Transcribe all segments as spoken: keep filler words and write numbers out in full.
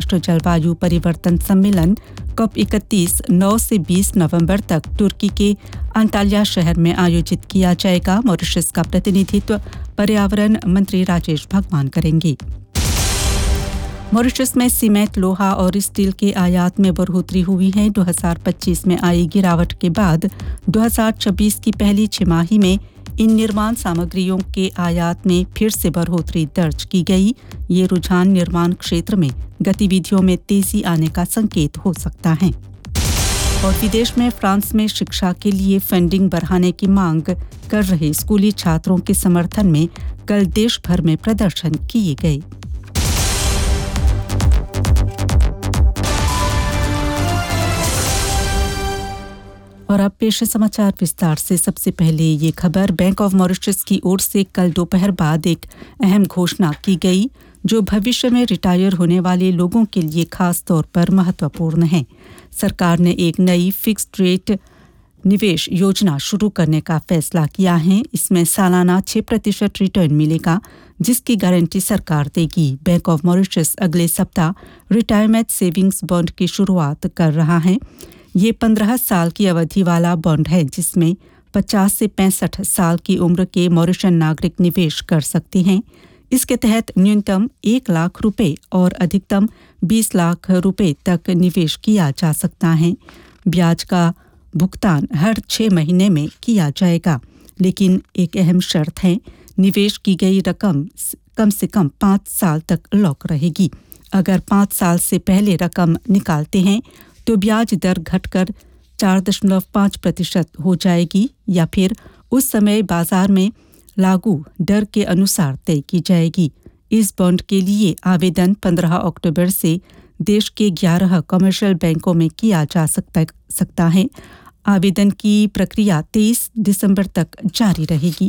अंतर्राष्ट्रीय जलवायु परिवर्तन सम्मेलन कॉप इकतीस नौ से बीस नवंबर तक तुर्की के अंताल्या शहर में आयोजित किया जाएगा। मॉरिशस का प्रतिनिधित्व पर्यावरण मंत्री राजेश भगवान करेंगे। मॉरिशस में सीमेंट, लोहा और स्टील के आयात में बढ़ोतरी हुई है। दो हज़ार पच्चीस में आई गिरावट के बाद दो हज़ार छब्बीस की पहली छमाही में इन निर्माण सामग्रियों के आयात में फिर से बढ़ोतरी दर्ज की गई। ये रुझान निर्माण क्षेत्र में गतिविधियों में तेजी आने का संकेत हो सकता है। और विदेश में फ्रांस में शिक्षा के लिए फंडिंग बढ़ाने की मांग कर रहे स्कूली छात्रों के समर्थन में कल देश भर में प्रदर्शन किए गए। और अब पेश है समाचार विस्तार से। सबसे पहले ये खबर, बैंक ऑफ मॉरिशस की ओर से कल दोपहर बाद एक अहम घोषणा की गई जो भविष्य में रिटायर होने वाले लोगों के लिए खास तौर पर महत्वपूर्ण है। सरकार ने एक नई फिक्स्ड रेट निवेश योजना शुरू करने का फैसला किया है। इसमें सालाना छह प्रतिशत रिटर्न मिलेगा जिसकी गारंटी सरकार देगी। बैंक ऑफ मॉरिशस अगले सप्ताह रिटायरमेंट सेविंग्स बॉन्ड की शुरुआत कर रहा है। ये पंद्रह साल की अवधि वाला बॉन्ड है जिसमें पचास से पैंसठ साल की उम्र के मॉरिशन नागरिक निवेश कर सकते हैं। इसके तहत न्यूनतम एक लाख रुपए और अधिकतम बीस लाख रुपए तक निवेश किया जा सकता है। ब्याज का भुगतान हर छः महीने में किया जाएगा, लेकिन एक अहम शर्त है, निवेश की गई रकम कम से कम पाँच साल तक लॉक रहेगी। अगर पाँच साल से पहले रकम निकालते हैं तो ब्याज दर घटकर चार दशमलव पाँच प्रतिशत हो जाएगी या फिर उस समय बाजार में लागू दर के अनुसार तय की जाएगी। इस बॉन्ड के लिए आवेदन पंद्रह अक्टूबर से देश के ग्यारह कमर्शियल बैंकों में किया जा सकता सकता है। आवेदन की प्रक्रिया तेईस दिसंबर तक जारी रहेगी।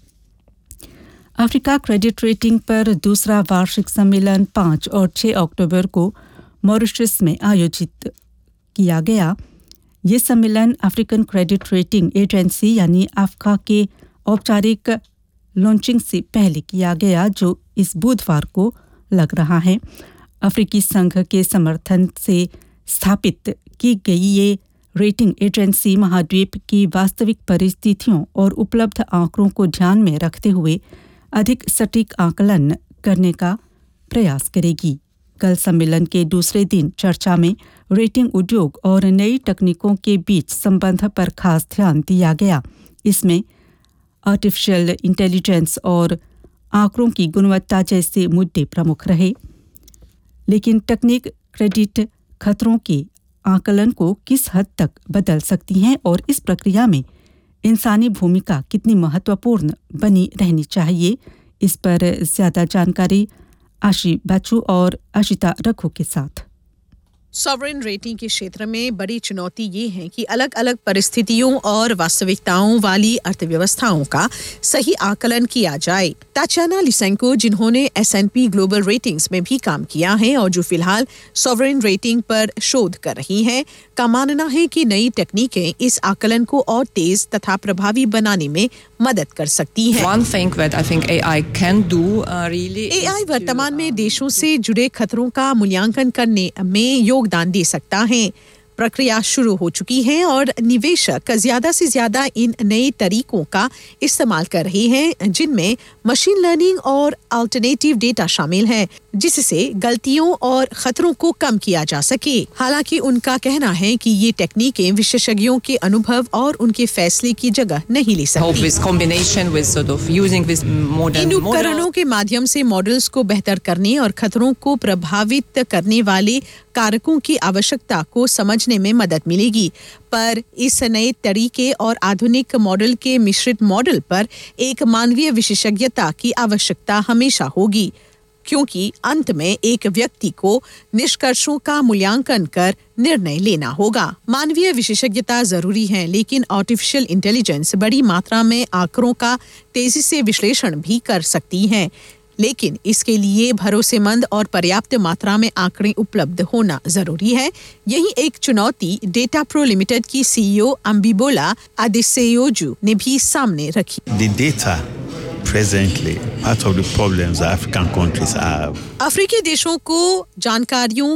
अफ्रीका क्रेडिट रेटिंग पर दूसरा वार्षिक सम्मेलन पाँच और छह अक्टूबर को मॉरिशस में आयोजित किया गया। ये सम्मेलन अफ्रीकन क्रेडिट रेटिंग एजेंसी यानी अफ्का के औपचारिक लॉन्चिंग से पहले किया गया जो इस बुधवार को लग रहा है। अफ्रीकी संघ के समर्थन से स्थापित की गई ये रेटिंग एजेंसी महाद्वीप की वास्तविक परिस्थितियों और उपलब्ध आंकड़ों को ध्यान में रखते हुए अधिक सटीक आकलन करने का प्रयास करेगी। कल सम्मेलन के दूसरे दिन चर्चा में रेटिंग उद्योग और नई तकनीकों के बीच संबंध पर खास ध्यान दिया गया। इसमें आर्टिफिशियल इंटेलिजेंस और आंकड़ों की गुणवत्ता जैसे मुद्दे प्रमुख रहे, लेकिन तकनीक क्रेडिट खतरों के आकलन को किस हद तक बदल सकती हैं और इस प्रक्रिया में इंसानी भूमिका कितनी महत्वपूर्ण बनी रहनी चाहिए, इस पर ज्यादा जानकारी आशी बाचू और आशिता रखो के साथ। सॉवरेन रेटिंग के क्षेत्र में बड़ी चुनौती ये है कि अलग अलग परिस्थितियों और वास्तविकताओं वाली अर्थव्यवस्थाओं का सही आकलन किया जाए। ताचाना लिसेंको, जिन्होंने S and P global ratings में भी काम किया है और जो फिलहाल सॉवरेन रेटिंग पर शोध कर रही हैं, का मानना है कि नई तकनीकें इस आकलन को और तेज तथा प्रभावी बनाने में मदद कर सकती हैं। One thing that I think A I can do uh, really ए आई वर्तमान में देशों से जुड़े खतरों का मूल्यांकन करने में योगदान दे सकता है। प्रक्रिया शुरू हो चुकी है और निवेशक ज्यादा से ज्यादा इन नए तरीकों का इस्तेमाल कर रहे हैं, जिनमें मशीन लर्निंग और अल्टरनेटिव डेटा शामिल है, जिससे गलतियों और खतरों को कम किया जा सके। हालांकि उनका कहना है कि ये तकनीकें विशेषज्ञों के अनुभव और उनके फैसले की जगह नहीं ले सकती। इन उपकरणों के माध्यम से मॉडल्स को बेहतर करने और खतरों को प्रभावित करने वाले कारकों की आवश्यकता को समझने में मदद मिलेगी, पर इस नए तरीके और आधुनिक मॉडल के मिश्रित मॉडल पर एक मानवीय विशेषज्ञता की आवश्यकता हमेशा होगी, क्योंकि अंत में एक व्यक्ति को निष्कर्षों का मूल्यांकन कर निर्णय लेना होगा। मानवीय विशेषज्ञता जरूरी है, लेकिन आर्टिफिशियल इंटेलिजेंस बड़ी मात्रा में आंकड़ों का तेजी से विश्लेषण भी कर सकती है, लेकिन इसके लिए भरोसेमंद और पर्याप्त मात्रा में आंकड़े उपलब्ध होना जरूरी है। यही एक चुनौती डेटा प्रो लिमिटेड की सीईओ अम्बिबोला अदेसेयोजू ने भी सामने रखी। The data presently part of the problems African countries have. अफ्रीकी देशों को जानकारियों